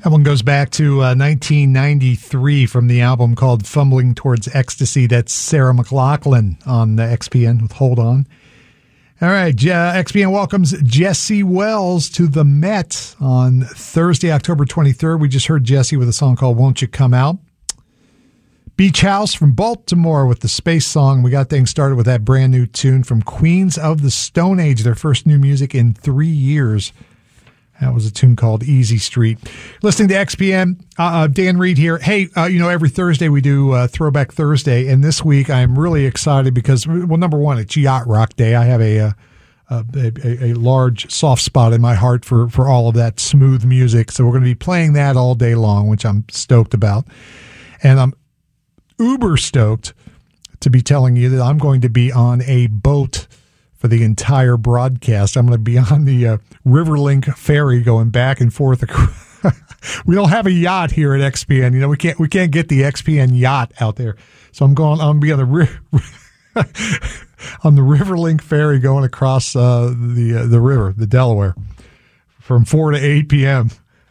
That one goes back to 1993 from the album called Fumbling Towards Ecstasy. That's Sarah McLachlan on XPN with Hold On. All right, XPN welcomes Jesse Wells to the Met on Thursday, October 23rd. We just heard Jesse with a song called Won't You Come Out. Beach House from Baltimore with the Space Song. We got things started with that brand new tune from Queens of the Stone Age, their first new music in 3 years. That was a tune called Easy Street. Listening to XPN, Dan Reed here. Hey, every Thursday we do Throwback Thursday, and this week I'm really excited because, well, number one, it's Yacht Rock Day. I have a large soft spot in my heart for all of that smooth music, so we're going to be playing that all day long, which I'm stoked about. And I'm uber stoked to be telling you that I'm going to be on a boat for the entire broadcast. I'm going to be on the Riverlink ferry going back and forth. We don't have a yacht here at XPN. We can't get the XPN yacht out there. So I'm going to be on the on the Riverlink ferry going across the river, the Delaware, from 4 to 8 p.m.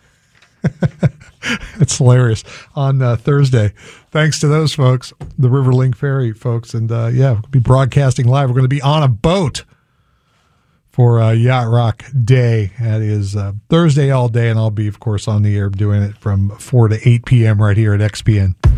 It's hilarious on Thursday. Thanks to those folks, the Riverlink Ferry folks. And we'll be broadcasting live. We're going to be on a boat for Yacht Rock Day. That is Thursday all day. And I'll be, of course, on the air doing it from 4 to 8 p.m. right here at XPN.